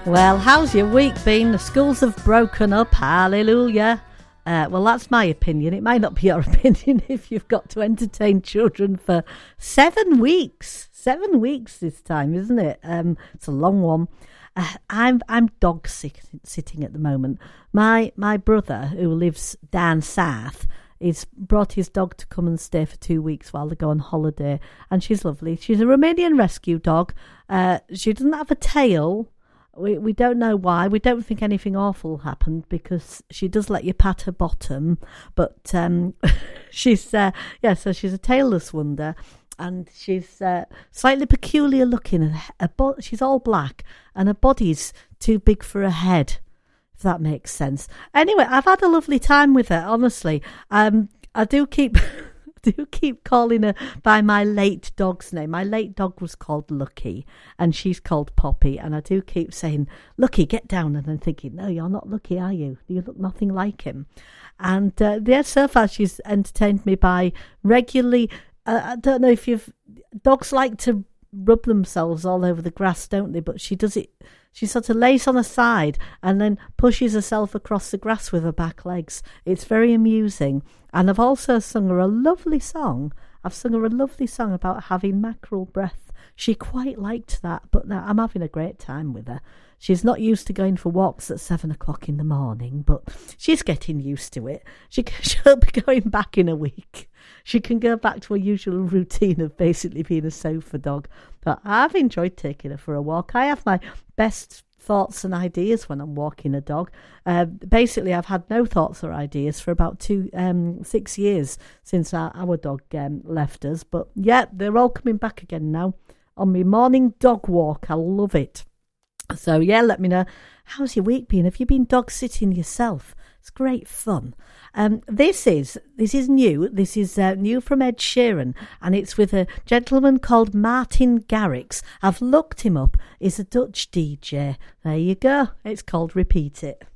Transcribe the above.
Well, how's your week been? The schools have broken up. Hallelujah. Well, that's my opinion. It might not be your opinion if you've got to entertain children for 7 weeks. 7 weeks this time, isn't it? It's a long one. I'm dog sitting at the moment. My brother, who lives down south, he's brought his dog to come and stay for 2 weeks while they go on holiday, and she's lovely. She's a Romanian rescue dog. She doesn't have a tail. We don't know why. We don't think anything awful happened because she does let you pat her bottom. But she's, so she's a tailless wonder. And she's slightly peculiar looking. She's all black and her body's too big for her head, if that makes sense. Anyway, I've had a lovely time with her, honestly. I do keep calling her by my late dog's name. My late dog was called Lucky and she's called Poppy, and I do keep saying, Lucky, get down, and then thinking, no, you're not Lucky, are you? You look nothing like him. And so far she's entertained me by regularly, I don't know if dogs like to rub themselves all over the grass, don't they? But she does it. She sort of lays on her side and then pushes herself across the grass with her back legs. It's very amusing. And I've also sung her a lovely song. I've sung her a lovely song about having mackerel breath. She quite liked that, but now I'm having a great time with her. She's not used to going for walks at 7 o'clock in the morning, but she's getting used to it. She'll be going back in a week. She can go back to her usual routine of basically being a sofa dog. But I've enjoyed taking her for a walk. I have my best thoughts and ideas when I'm walking a dog. Basically, I've had no thoughts or ideas for about 6 years since our dog left us. But yeah, they're all coming back again now on my morning dog walk. I love it. So yeah, let me know. How's your week been? Have you been dog sitting yourself? It's great fun. This is new. This is new from Ed Sheeran, and it's with a gentleman called Martin Garrix. I've looked him up. He's a Dutch DJ. There you go. It's called Repeat It.